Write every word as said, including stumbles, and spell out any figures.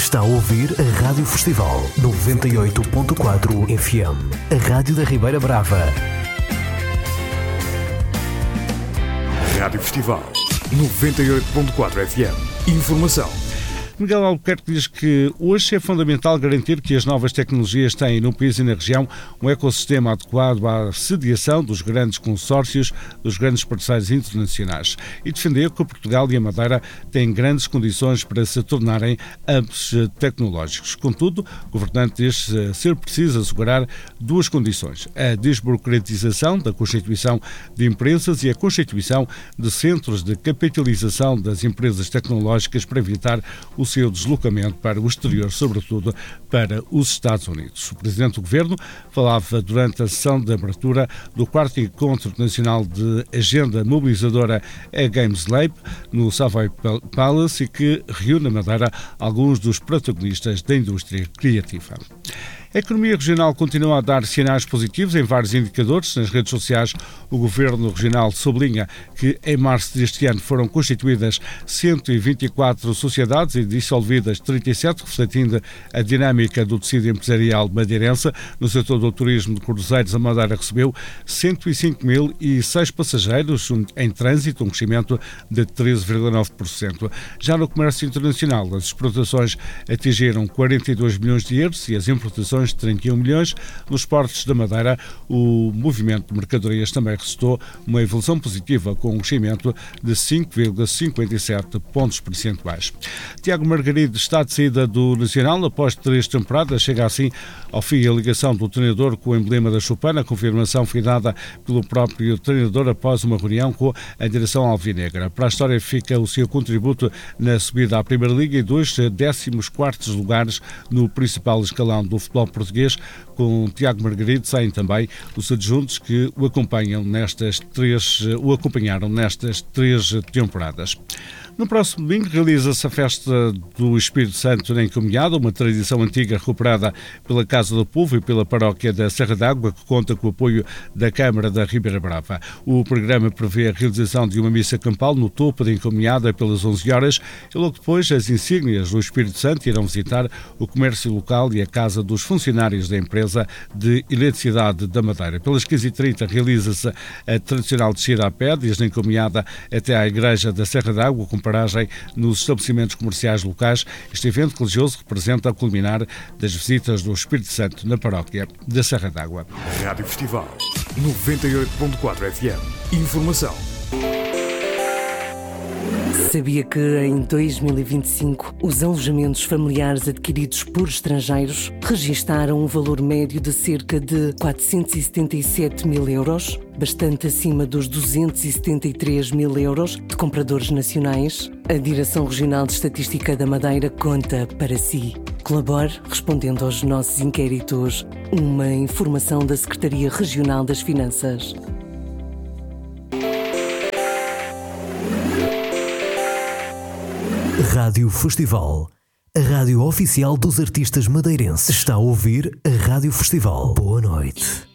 Está a ouvir a Rádio Festival noventa e oito ponto quatro F M, a Rádio da Ribeira Brava. Rádio Festival noventa e oito ponto quatro F M. Informação. Miguel Albuquerque diz que hoje é fundamental garantir que as novas tecnologias têm no país e na região um ecossistema adequado à sediação dos grandes consórcios, dos grandes parceiros internacionais, e defender que Portugal e a Madeira têm grandes condições para se tornarem hubs tecnológicos. Contudo, o governante diz ser preciso assegurar duas condições: a desburocratização da constituição de empresas e a constituição de centros de capitalização das empresas tecnológicas para evitar o seu deslocamento para o exterior, sobretudo para os Estados Unidos. O Presidente do Governo falava durante a sessão de abertura do quarto Encontro Nacional de Agenda Mobilizadora A Games Lab no Savoy Palace, e que reúne na Madeira alguns dos protagonistas da indústria criativa. A economia regional continua a dar sinais positivos em vários indicadores. Nas redes sociais, o Governo Regional sublinha que em março deste ano foram constituídas cento e vinte e quatro sociedades e dissolvidas trinta e sete, refletindo a dinâmica do tecido empresarial madeirense. No setor do turismo de cruzeiros, a Madeira recebeu cento e cinco mil e seis passageiros em trânsito, um crescimento de treze vírgula nove por cento. Já no comércio internacional, as exportações atingiram quarenta e dois milhões de euros e as importações de trinta e um milhões. Nos portos da Madeira, o movimento de mercadorias também restou uma evolução positiva, com um crescimento de cinco vírgula cinquenta e sete pontos percentuais. Tiago Margarido está de saída do Nacional após três temporadas. Chega assim ao fim a ligação do treinador com o emblema da Chupana. A confirmação foi dada pelo próprio treinador após uma reunião com a direção alvinegra. Para a história fica o seu contributo na subida à Primeira Liga e dois décimos quartos lugares no principal escalão do futebol português. Com Tiago Margarido saem também os adjuntos que o acompanham nestas três, o acompanharam nestas três temporadas. No próximo domingo realiza-se a festa do Espírito Santo na Encomiada, uma tradição antiga recuperada pela Casa do Povo e pela paróquia da Serra d'Água, que conta com o apoio da Câmara da Ribeira Brava. O programa prevê a realização de uma missa campal no topo da Encomiada pelas onze horas, e logo depois as insígnias do Espírito Santo irão visitar o comércio local e a casa dos funcionários da empresa de eletricidade da Madeira. Pelas quinze e trinta realiza-se a tradicional descida a pé, desde a Encomiada até à Igreja da Serra d'Água, com paragem nos estabelecimentos comerciais locais. Este evento religioso representa o culminar das visitas do Espírito Santo na paróquia da Serra d'Água. Rádio Festival noventa e oito ponto quatro F M. Informação. Sabia que em dois mil e vinte e cinco os alojamentos familiares adquiridos por estrangeiros registaram um valor médio de cerca de quatrocentos e setenta e sete mil euros, bastante acima dos duzentos e setenta e três mil euros de compradores nacionais? A Direção Regional de Estatística da Madeira conta para si. Colabore respondendo aos nossos inquéritos. Uma informação da Secretaria Regional das Finanças. Rádio Festival, a rádio oficial dos artistas madeirenses. Está a ouvir a Rádio Festival. Boa noite.